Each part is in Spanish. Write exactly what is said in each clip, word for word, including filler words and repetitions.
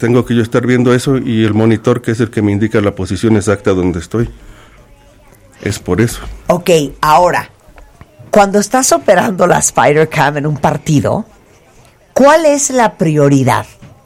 tengo que yo estar viendo eso y el monitor, que es el que me indica la posición exacta donde estoy. Es por eso. Ok, ahora, cuando estás operando la Spider Cam en un partido, ¿cuál es la prioridad?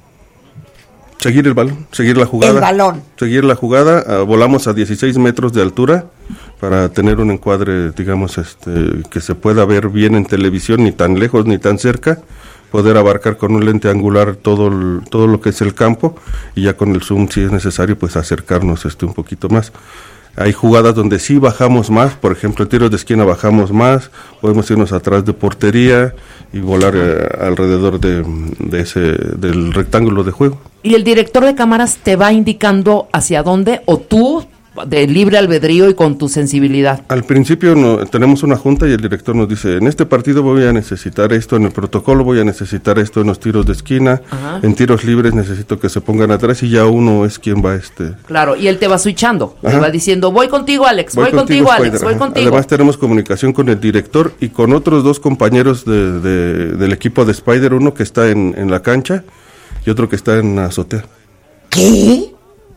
Seguir el balón, seguir la jugada. El balón. Seguir la jugada, uh, volamos a dieciséis metros de altura para tener un encuadre, digamos, este, que se pueda ver bien en televisión, ni tan lejos ni tan cerca, poder abarcar con un lente angular todo el, todo lo que es el campo, y ya con el zoom, si es necesario, pues acercarnos este un poquito más. Hay jugadas donde sí bajamos más, por ejemplo, en tiros de esquina bajamos más, podemos irnos atrás de portería y volar eh, alrededor de, de ese del rectángulo de juego. ¿Y el director de cámaras te va indicando hacia dónde, o tú, de libre albedrío y con tu sensibilidad? Al principio no, tenemos una junta y el director nos dice, en este partido voy a necesitar esto, en el protocolo voy a necesitar esto, en los tiros de esquina, ajá, en tiros libres necesito que se pongan atrás, y ya uno es quien va este... Claro, y él te va switchando, te va diciendo, voy contigo Alex, voy, voy contigo, contigo Alex, voy ajá. contigo. Además tenemos comunicación con el director y con otros dos compañeros de, de, del equipo de Spider, uno que está en, en la cancha y otro que está en la azotea. ¿Qué?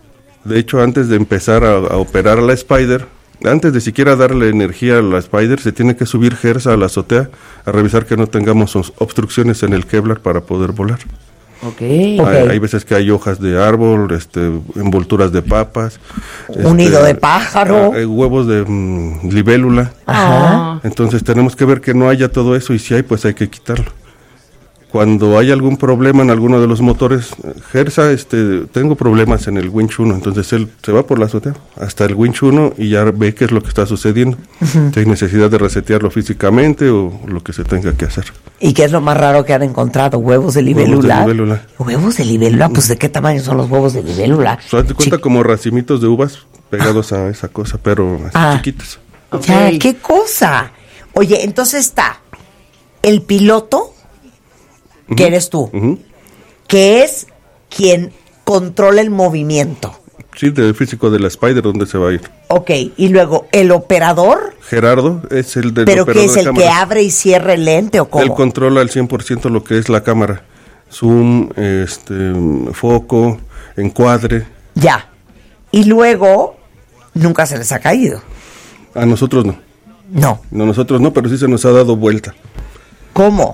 De hecho, antes de empezar a, a operar a la Spider, antes de siquiera darle energía a la Spider, se tiene que subir Gersa a la azotea a revisar que no tengamos obstrucciones en el Kevlar para poder volar. Okay. Hay, okay. hay veces que hay hojas de árbol, este, envolturas de papas, un este, nido de pájaro, eh, huevos de mm, libélula. Ajá. Entonces tenemos que ver que no haya todo eso, y si hay, pues hay que quitarlo. Cuando hay algún problema en alguno de los motores, Gersa, este, tengo problemas en el winch uno, entonces él se va por la azotea hasta el winch uno y ya ve qué es lo que está sucediendo. Uh-huh. Si hay necesidad de resetearlo físicamente o lo que se tenga que hacer. ¿Y qué es lo más raro que han encontrado? ¿Huevos de libélula? Huevos de libélula. ¿Huevos de libélula? Pues, ¿de qué tamaño son los huevos de libélula? O sea, te cuenta Ch- como racimitos de uvas pegados a esa cosa, pero así ah, chiquitos. Okay. Ya, ¿qué cosa? Oye, entonces está el piloto, que uh-huh. eres tú, uh-huh. que es quien controla el movimiento. Sí, del físico de la Spider, ¿dónde se va a ir? Ok, y luego, ¿el operador? Gerardo es el del ¿Pero operador qué es, de el cámaras. que abre y cierra el lente o cómo? Él controla al cien por ciento lo que es la cámara. Zoom, este, foco, encuadre. Ya. Y luego, nunca se les ha caído. A nosotros no. No. No, nosotros no, pero sí se nos ha dado vuelta. ¿Cómo?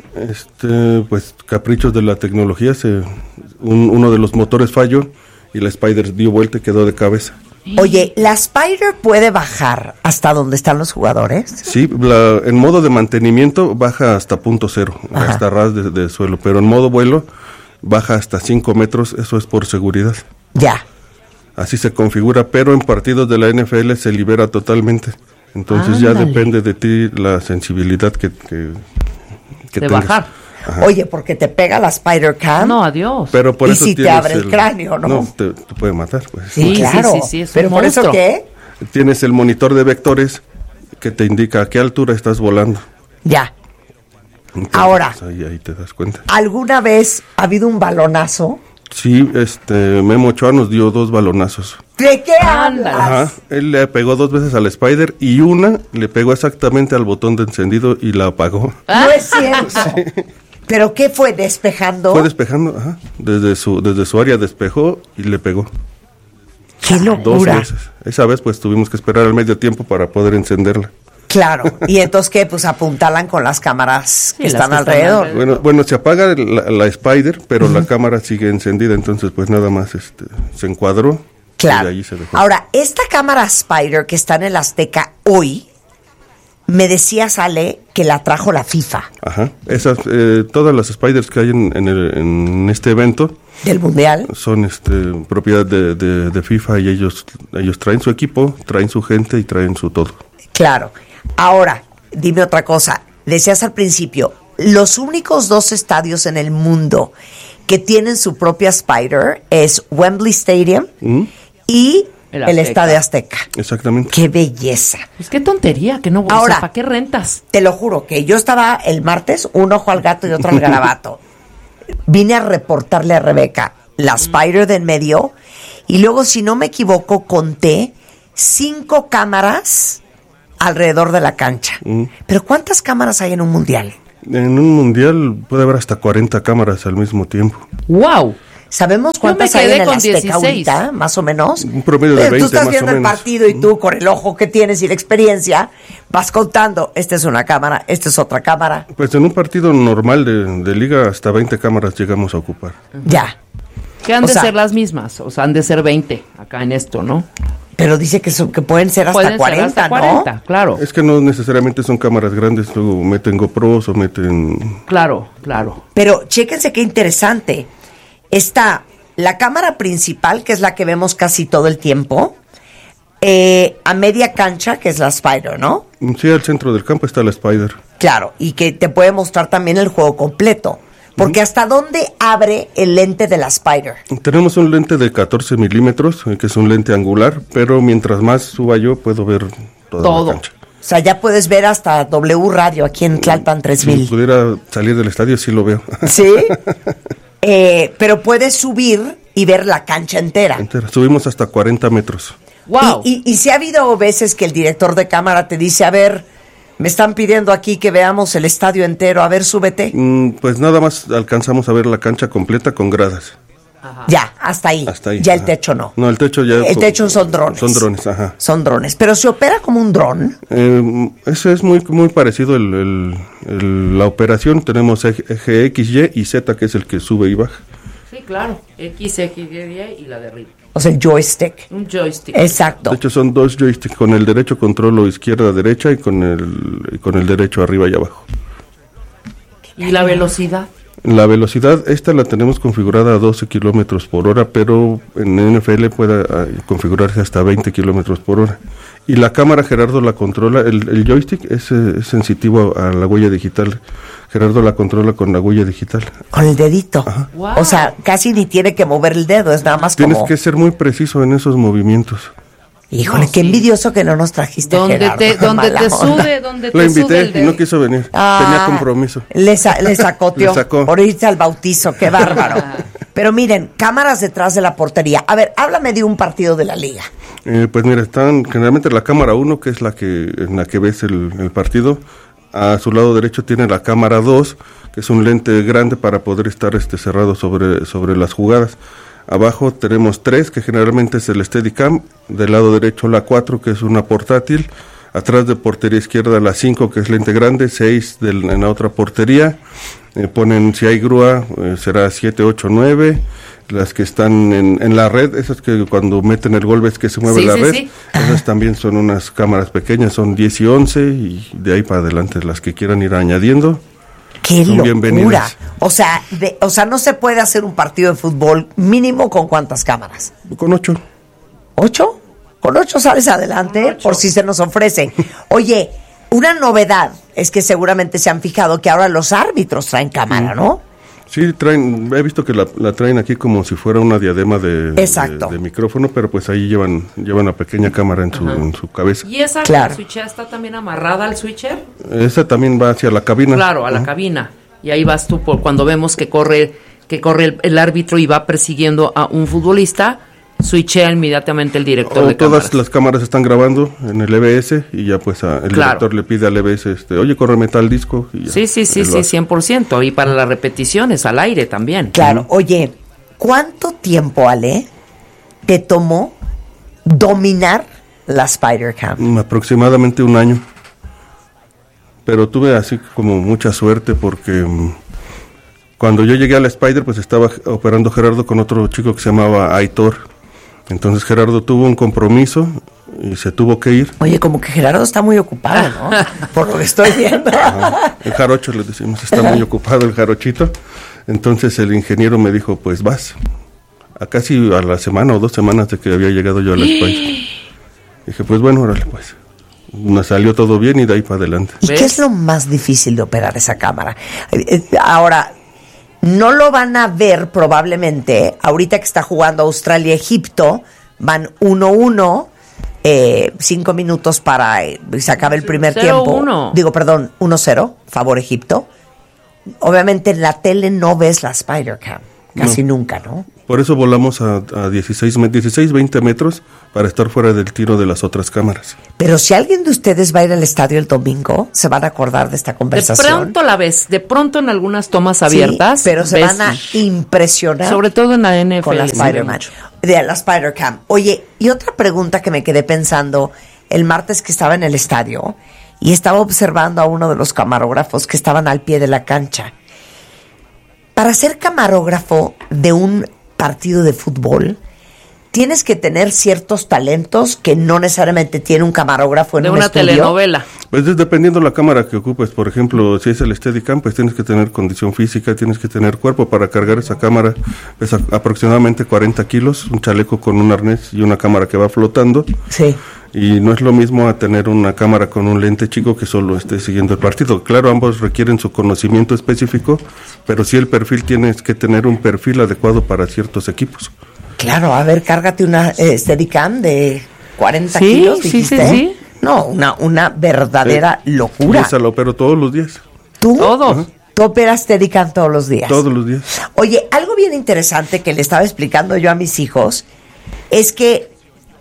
Este, pues caprichos de la tecnología, se, un, uno de los motores falló y la Spider dio vuelta y quedó de cabeza. Oye, ¿la Spider puede bajar hasta donde están los jugadores? Sí, la, en modo de mantenimiento baja hasta punto cero, Ajá. hasta ras de, de suelo, pero en modo vuelo baja hasta cinco metros, eso es por seguridad. Ya. Así se configura, pero en partidos de la N F L se libera totalmente. Entonces Ándale. ya depende de ti la sensibilidad que, que, que de tengas. bajar. Ajá. Oye, porque te pega la Spider Cam. No, adiós. Pero por y eso si te abre el, el cráneo, ¿no? No, te, te puede matar, pues. Sí, claro. sí, sí, sí, es Pero un por monstruo. eso, ¿qué? Tienes el monitor de vectores que te indica a qué altura estás volando. Ya. Entonces, Ahora, pues, ahí, ahí te das cuenta. ¿Alguna vez ha habido un balonazo? Sí, este, Memo Ochoa nos dio dos balonazos. ¿De qué hablas? Ajá, él le pegó dos veces al Spider y una le pegó exactamente al botón de encendido y la apagó. No es cierto. Sí. ¿Pero qué fue? ¿Despejando? Fue despejando, ajá. Desde su, desde su área despejó y le pegó. ¡Qué locura! Dos veces. Esa vez pues tuvimos que esperar al medio tiempo para poder encenderla. Claro. ¿Y entonces qué? Pues apuntalan con las cámaras que sí, están, que alrededor. están alrededor. Bueno, bueno, se apaga la, la Spider, pero uh-huh. la cámara sigue encendida, entonces pues nada más este se encuadró. Claro. Y ahí se dejó. Ahora, esta cámara Spider que está en el Azteca hoy, me decías, Ale, que la trajo la FIFA. Ajá. Esas, eh, todas las Spiders que hay en, en, el, en este evento del Mundial son este propiedad de, de, de FIFA y ellos ellos traen su equipo, traen su gente y traen su todo. Claro. Ahora, dime otra cosa. Decías al principio, los únicos dos estadios en el mundo que tienen su propia Spider es Wembley Stadium ¿Mm? y el, el Estadio Azteca. Exactamente. ¡Qué belleza! Pues qué tontería, que no. Ahora, o sea, ¿para qué rentas? Te lo juro, que yo estaba el martes, un ojo al gato y otro al garabato. Vine a reportarle a Rebeca la Spider de en medio y luego, si no me equivoco, conté cinco cámaras alrededor de la cancha. Mm. ¿Pero cuántas cámaras hay en un mundial? En un mundial puede haber hasta cuarenta cámaras al mismo tiempo. ¡Wow! ¿Sabemos cuántas hay en el Azteca ahorita, más o menos? Un promedio de veinte, Tú estás más viendo o el menos. partido y tú, con el ojo que tienes y la experiencia, vas contando, esta es una cámara, esta es otra cámara. Pues en un partido normal de, de liga hasta veinte cámaras llegamos a ocupar. Ya. Que han O de sea- ser las mismas, o sea, han de ser veinte acá en esto, ¿no? Pero dice que, son, que pueden ser hasta Pueden cuarenta, ser hasta ¿no? cuarenta, claro. Es que no necesariamente son cámaras grandes, luego meten GoPros o meten... Claro, claro. Pero chéquense qué interesante. Está la cámara principal, que es la que vemos casi todo el tiempo, eh, a media cancha, que es la Spider, ¿no? Sí, al centro del campo está la Spider. Claro, y que te puede mostrar también el juego completo. Porque ¿hasta dónde abre el lente de la Spider? Tenemos un lente de catorce milímetros, eh, que es un lente angular, pero mientras más suba yo puedo ver toda Todo. la cancha. O sea, ya puedes ver hasta W Radio aquí en Tlalpan tres Si mil. pudiera salir del estadio, sí lo veo. ¿Sí? Eh, pero puedes subir y ver la cancha entera. Entera. Subimos hasta cuarenta metros. Wow. Y, y, y si ha habido veces que el director de cámara te dice, a ver, me están pidiendo aquí que veamos el estadio entero, a ver, súbete. Mm, Pues nada más alcanzamos a ver la cancha completa con gradas. Ya, hasta ahí. Hasta ahí. Ya el ajá. techo no. No, el techo ya... El techo son drones. Son drones, ajá. Son drones. Pero se opera como un dron. Eh, ese es muy muy parecido el, el- el- la operación. Tenemos eje eje X, Y y Z, que es el que sube y baja. Sí, claro. X, X, Y y la de arriba. O sea, el joystick. Un joystick. Exacto. De hecho, son dos joysticks. Con el derecho controlo izquierda-derecha y con el, y con el derecho arriba y abajo. ¿Y la velocidad? La velocidad, esta la tenemos configurada a doce kilómetros por hora, pero en N F L puede ah, configurarse hasta veinte kilómetros por hora. Y la cámara, Gerardo la controla, el, el joystick es, eh, es sensitivo a, a la huella digital. Gerardo la controla con la huella digital. Con el dedito. Wow. O sea, casi ni tiene que mover el dedo, es nada más Tienes como... que ser muy preciso en esos movimientos. Híjole, No, qué sí. envidioso que no nos trajiste a Donde Gerardo, te, qué donde mala te onda. sude, donde te La sude invité el y dedo. no quiso venir. Ah, Tenía compromiso. Le, sa- le sacoteó Le sacó. por irse al bautizo, qué bárbaro. Pero miren, cámaras detrás de la portería. A ver, háblame de un partido de la liga. Eh, pues mira, están generalmente la cámara uno, que es la que en la que ves el, el partido. A su lado derecho tiene la cámara dos, que es un lente grande para poder estar este cerrado sobre, sobre las jugadas. Abajo tenemos tres, que generalmente es el Steadicam. Del lado derecho la cuatro, que es una portátil. Atrás de portería izquierda la cinco, que es lente grande. seis del, en la otra portería. Eh, ponen, si hay grúa, eh, será siete, ocho, nueve. Las que están en, en la red, esas que cuando meten el gol ves que se mueve Sí, la sí, red. sí. Esas también son unas cámaras pequeñas, son diez y once. Y de ahí para adelante las que quieran ir añadiendo. ¡Qué Son locura! bienvenidas. O sea, de, o sea, no se puede hacer un partido de fútbol mínimo con cuántas cámaras. Con ocho. ¿Ocho? Con ocho sales adelante por si se nos ofrece. Oye, una novedad es que seguramente se han fijado que ahora los árbitros traen cámara, ¿no? Sí, traen, he visto que la, la traen aquí como si fuera una diadema de, Exacto. de, de micrófono, pero pues ahí llevan llevan una pequeña cámara en su, en su cabeza. ¿Y esa Claro. la switcher está también amarrada al switcher? Esa también va hacia la cabina. Claro, a la Ajá. cabina. Y ahí vas tú por cuando vemos que corre que corre el, el árbitro y va persiguiendo a un futbolista, switchea inmediatamente el director O de todas cámaras. las cámaras están grabando en el E B S y ya pues a- el Claro. director le pide al E B S, este, oye, córreme tal disco. Y ya, Sí, sí, sí, él lo sí, hace. cien por ciento. Y para las repeticiones, al aire también. Claro. Oye, ¿cuánto tiempo, Ale, te tomó dominar la Spider-Cam? Mm, Aproximadamente un año. Pero tuve así como mucha suerte porque mm, cuando yo llegué a la Spider, pues estaba operando Gerardo con otro chico que se llamaba Aitor. Entonces Gerardo tuvo un compromiso y se tuvo que ir. Oye, como que Gerardo está muy ocupado, ¿no? Por lo que estoy viendo. Ajá. El jarocho, le decimos, está muy ocupado el jarochito. Entonces el ingeniero me dijo, pues vas. A casi a la semana o dos semanas de que había llegado yo a la Spider. Dije, pues bueno, órale, pues. Nos salió todo bien y de ahí para adelante. ¿Y ¿Ves? qué es lo más difícil de operar esa cámara? Eh, eh, Ahora, no lo van a ver probablemente, ahorita que está jugando Australia-Egipto, van uno uno, eh, cinco minutos para eh, se acabe el primer cero tiempo. uno. Digo, perdón, uno cero, favor Egipto. Obviamente en la tele no ves la Spider-Cam. casi no. nunca, ¿no? Por eso volamos a, a dieciséis, veinte metros para estar fuera del tiro de las otras cámaras. Pero si alguien de ustedes va a ir al estadio el domingo, se van a acordar de esta conversación. De pronto la ves, de pronto en algunas tomas abiertas. Sí, pero se ves, van a impresionar. sobre todo en la N F L. Con la Spider-Man. De la Spider-Cam. Oye, y otra pregunta que me quedé pensando el martes que estaba en el estadio y estaba observando a uno de los camarógrafos que estaban al pie de la cancha. Para ser camarógrafo de un partido de fútbol, tienes que tener ciertos talentos que no necesariamente tiene un camarógrafo en de un una estudio. telenovela. Pues es dependiendo de la cámara que ocupes. Por ejemplo, si es el Steadicam, pues tienes que tener condición física, tienes que tener cuerpo para cargar esa cámara. Pesa aproximadamente cuarenta kilos, un chaleco con un arnés y una cámara que va flotando. Sí. Y no es lo mismo a tener una cámara con un lente chico que solo esté siguiendo el partido. Claro, ambos requieren su conocimiento específico, pero sí el perfil, tienes que tener un perfil adecuado para ciertos equipos. Claro, a ver, cárgate una eh, Steadicam de cuarenta Sí, kilos, sí, dijiste. sí, sí. No, una, una verdadera Eh, locura. Esa la opero todos los días. ¿Tú? Todos. Tú operas Steadicam todos los días. Todos los días. Oye, algo bien interesante que le estaba explicando yo a mis hijos es que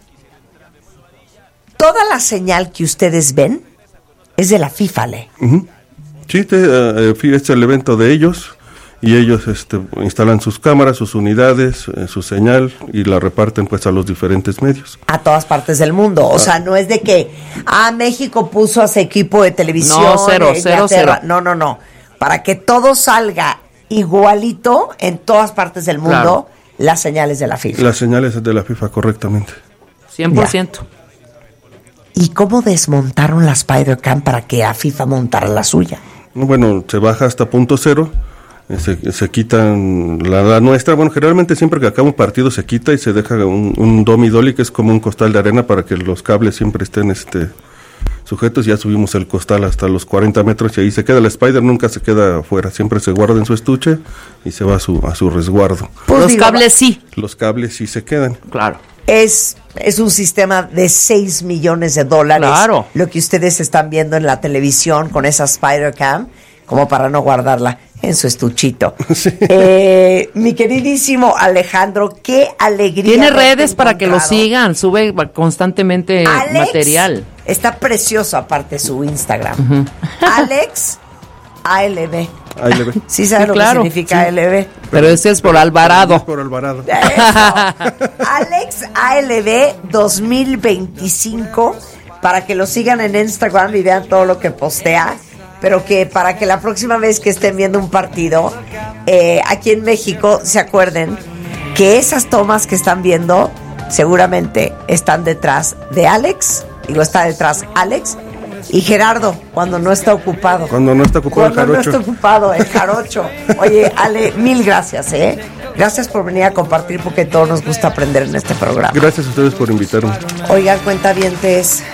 toda la señal que ustedes ven es de la FIFA, ¿le? Uh-huh. Sí, te, uh, este es el evento de ellos y ellos este, instalan sus cámaras, sus unidades, eh, su señal y la reparten pues a los diferentes medios. A todas partes del mundo. O ah. sea, no es de que, ah, México puso a su equipo de televisión. No, cero, cero, cero. No, no, no. Para que todo salga igualito en todas partes del mundo, claro, las señales de la FIFA. Las señales de la FIFA, correctamente. cien por ciento. Ya. ¿Y cómo desmontaron la Spider-Cam para que a FIFA montara la suya? Bueno, se baja hasta punto cero, se, se quitan la, la nuestra. Bueno, generalmente siempre que acaba un partido se quita y se deja un, un domi dolly, que es como un costal de arena para que los cables siempre estén este sujetos. Ya subimos el costal hasta los cuarenta metros y ahí se queda. La Spider nunca se queda afuera, siempre se guarda en su estuche y se va a su, a su resguardo. Pues los digo, cables sí. Los cables sí se quedan. Claro. Es, es un sistema de seis millones de dólares. Claro. Lo que ustedes están viendo en la televisión con esa Spider-Cam, como para no guardarla en su estuchito. Sí. Eh, mi queridísimo Alejandro, qué alegría. Tiene redes para que lo sigan, sube constantemente Alex, material. Está precioso aparte su Instagram. Uh-huh. Alex A L B. A L B. Sí, ¿sabes sí, lo claro. que significa sí. A L B? Pero ese es por Alvarado. Es por Alvarado. Alex A L B dos mil veinticinco, para que lo sigan en Instagram y vean todo lo que postea. Pero que para que la próxima vez que estén viendo un partido eh, aquí en México se acuerden que esas tomas que están viendo seguramente están detrás de Alex, digo, está detrás Alex y Gerardo cuando no está ocupado. Cuando no está ocupado el jarocho. Cuando no está ocupado el jarocho. Oye, Ale, mil gracias, ¿eh? Gracias por venir a compartir, porque a todos nos gusta aprender en este programa. Gracias a ustedes por invitarme. Oigan, cuentavientes,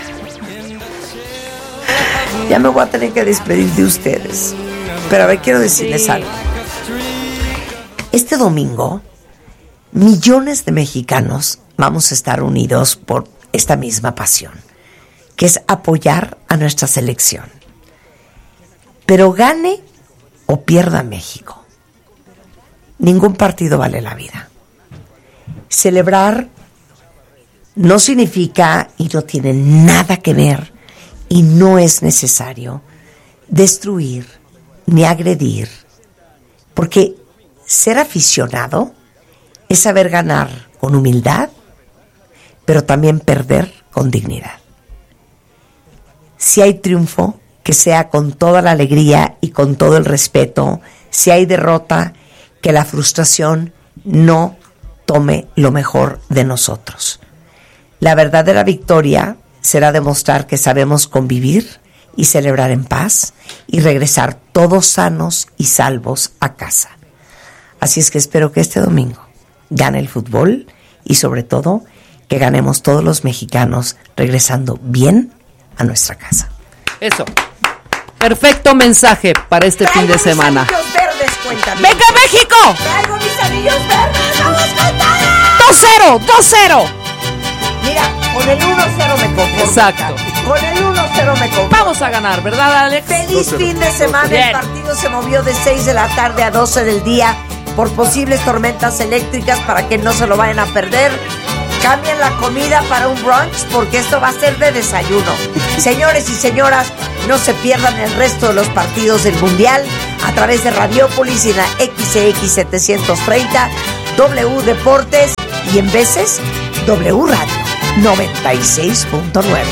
ya me voy a tener que despedir de ustedes. Pero a ver, quiero decirles algo. Este domingo, millones de mexicanos vamos a estar unidos por esta misma pasión, que es apoyar a nuestra selección. Pero gane o pierda México, ningún partido vale la vida. Celebrar no significa y no tiene nada que ver y no es necesario destruir ni agredir, porque ser aficionado es saber ganar con humildad, pero también perder con dignidad. Si hay triunfo, que sea con toda la alegría y con todo el respeto. Si hay derrota, que la frustración no tome lo mejor de nosotros. La verdadera victoria será demostrar que sabemos convivir y celebrar en paz y regresar todos sanos y salvos a casa. Así es que espero que este domingo gane el fútbol y sobre todo que ganemos todos los mexicanos regresando bien a nuestra casa. Eso. Perfecto mensaje para este Traigo fin de semana. Mis anillos verdes, cuéntame. ¡Venga, México! Traigo mis anillos verdes, vamos con todo. dos cero, dos cero. Mira, con el uno cero me conformo. Exacto. Con el uno cero me conformo. Vamos a ganar, ¿verdad, Alex? Feliz fin de semana. Bien. El partido se movió de seis de la tarde a doce del día por posibles tormentas eléctricas para que no se lo vayan a perder. Cambien la comida para un brunch porque esto va a ser de desayuno. Señores y señoras, no se pierdan el resto de los partidos del Mundial a través de Radiopolis y la X X setecientos treinta, W Deportes y en veces W Radio noventa y seis punto nueve.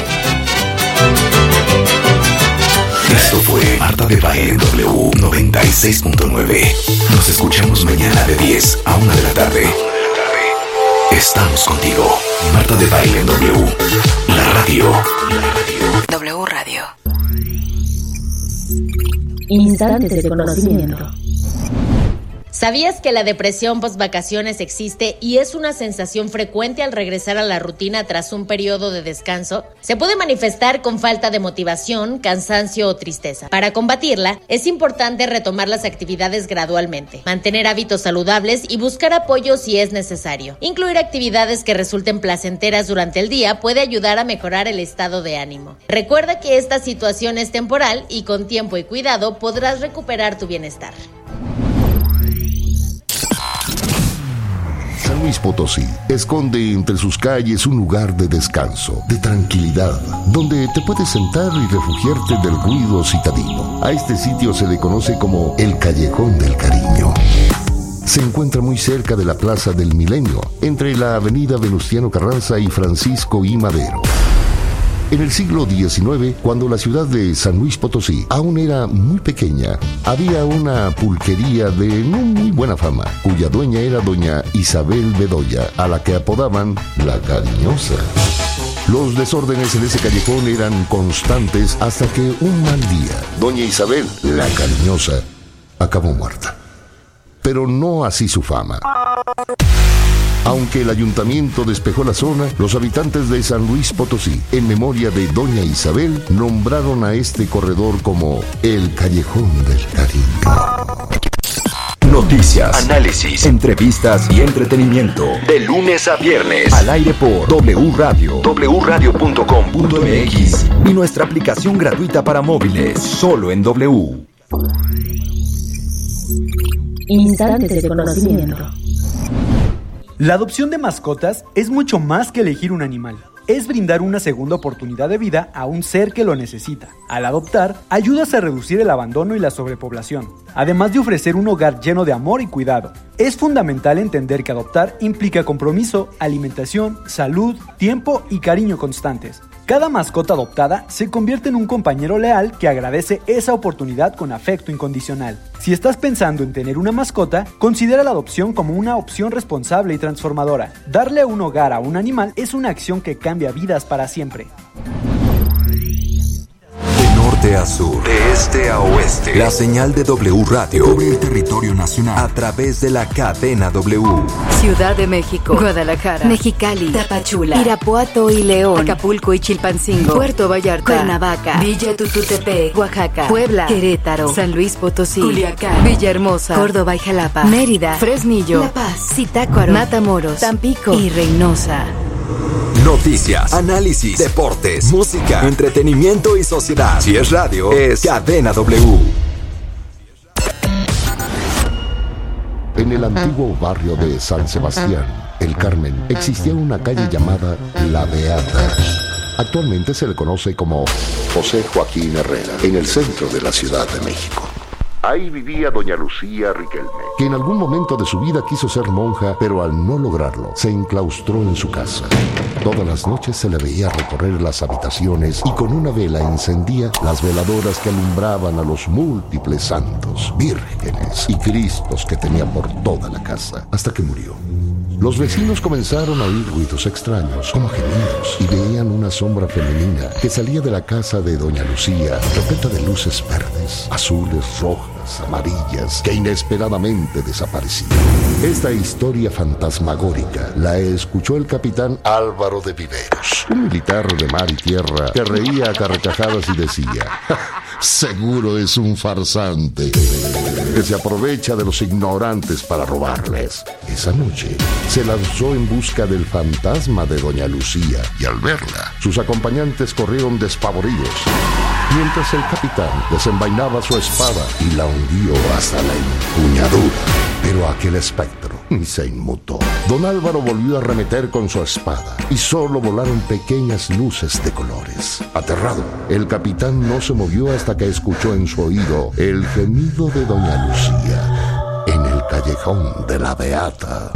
Esto fue Marta de Baile en W noventa y seis punto nueve. Nos escuchamos mañana de diez a una de la tarde. Estamos contigo. Marta de Baile en W. La radio. W Radio. Instantes de conocimiento. ¿Sabías que la depresión post-vacaciones existe y es una sensación frecuente al regresar a la rutina tras un periodo de descanso? Se puede manifestar con falta de motivación, cansancio o tristeza. Para combatirla, es importante retomar las actividades gradualmente, mantener hábitos saludables y buscar apoyo si es necesario. Incluir actividades que resulten placenteras durante el día puede ayudar a mejorar el estado de ánimo. Recuerda que esta situación es temporal y con tiempo y cuidado podrás recuperar tu bienestar. San Luis Potosí esconde entre sus calles un lugar de descanso, de tranquilidad, donde te puedes sentar y refugiarte del ruido citadino. A este sitio se le conoce como el Callejón del Cariño. Se encuentra muy cerca de la Plaza del Milenio, entre la avenida Venustiano Carranza y Francisco I. Madero. En el siglo diecinueve, cuando la ciudad de San Luis Potosí aún era muy pequeña, había una pulquería de no muy buena fama, cuya dueña era doña Isabel Bedoya, a la que apodaban La Cariñosa. Los desórdenes en ese callejón eran constantes hasta que un mal día, doña Isabel, La Cariñosa, acabó muerta. Pero no así su fama. Aunque el ayuntamiento despejó la zona, los habitantes de San Luis Potosí, en memoria de doña Isabel, nombraron a este corredor como el Callejón del Cariño. Noticias, análisis, entrevistas y entretenimiento. De lunes a viernes. Al aire por W Radio, w radio punto com punto m x y nuestra aplicación gratuita para móviles. Solo en W. Instantes de conocimiento. La adopción de mascotas es mucho más que elegir un animal. Es brindar una segunda oportunidad de vida a un ser que lo necesita. Al adoptar, ayudas a reducir el abandono y la sobrepoblación, además de ofrecer un hogar lleno de amor y cuidado. Es fundamental entender que adoptar implica compromiso, alimentación, salud, tiempo y cariño constantes. Cada mascota adoptada se convierte en un compañero leal que agradece esa oportunidad con afecto incondicional. Si estás pensando en tener una mascota, considera la adopción como una opción responsable y transformadora. Darle un hogar a un animal es una acción que cambia vidas para siempre. De norte a sur, de este a oeste, la señal de W Radio cubre el territorio nacional a través de la cadena W. Ciudad de México, Guadalajara, Mexicali, Tapachula, Irapuato y León, Acapulco y Chilpancingo, Puerto Vallarta, Cuernavaca, Villa Tututepec, Oaxaca, Puebla, Querétaro, San Luis Potosí, Culiacán, Villahermosa, Córdoba y Jalapa, Mérida, Fresnillo, La Paz, Zitácuaro, Matamoros, Tampico y Reynosa. Noticias, análisis, deportes, música, entretenimiento y sociedad. Si es radio, es Cadena W. En el antiguo barrio de San Sebastián, El Carmen, existía una calle llamada La Beata. Actualmente se le conoce como José Joaquín Herrera, en el centro de la Ciudad de México. Ahí vivía doña Lucía Riquelme, que en algún momento de su vida quiso ser monja, pero al no lograrlo, se enclaustró en su casa. Todas las noches se le veía recorrer las habitaciones y con una vela encendía las veladoras que alumbraban a los múltiples santos, vírgenes y cristos que tenía por toda la casa, hasta que murió. Los vecinos comenzaron a oír ruidos extraños, como gemidos, y veían una sombra femenina que salía de la casa de doña Lucía, repleta de luces verdes, azules, rojas, amarillas, que inesperadamente desaparecían. Esta historia fantasmagórica la escuchó el capitán Álvaro de Viveros, un militar de mar y tierra que reía a carcajadas y decía: seguro es un farsante que se aprovecha de los ignorantes para robarles. Esa noche se lanzó en busca del fantasma de doña Lucía y al verla, sus acompañantes corrieron despavoridos. mientras el capitán desenvainaba su espada y la hundió hasta la empuñadura. Pero aquel espectro ni se inmutó. Don Álvaro volvió a arremeter con su espada y solo volaron pequeñas luces de colores. Aterrado, el capitán no se movió hasta que escuchó en su oído el gemido de doña Lucía en el callejón de la Beata.